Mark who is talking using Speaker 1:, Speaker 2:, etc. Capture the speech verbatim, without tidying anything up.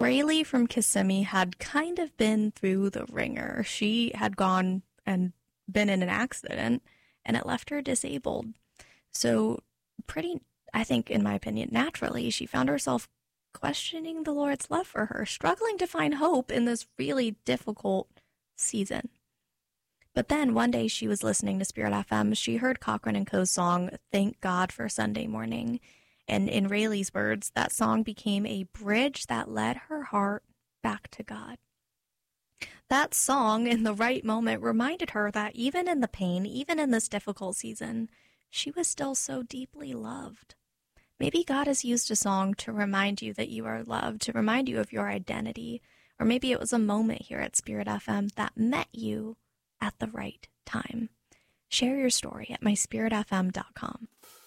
Speaker 1: Rayleigh from Kissimmee had kind of been through the ringer. She had gone and been in an accident, and it left her disabled. So pretty, I think, in my opinion, naturally, she found herself questioning the Lord's love for her, struggling to find hope in this really difficult season. But then one day she was listening to Spirit F M. She heard Cochran and Co.'s song, Thank God for Sunday Morning. And in Rayleigh's words, that song became a bridge that led her heart back to God. That song, in the right moment, reminded her that even in the pain, even in this difficult season, she was still so deeply loved. Maybe God has used a song to remind you that you are loved, to remind you of your identity. Or maybe it was a moment here at Spirit F M that met you at the right time. Share your story at my spirit f m dot com.